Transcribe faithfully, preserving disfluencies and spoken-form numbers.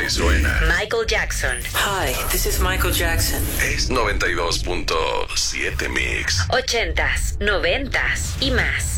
que suena Michael Jackson. Hi, this is Michael Jackson. es noventa y dos punto siete Mix. Ochentas, noventas y más.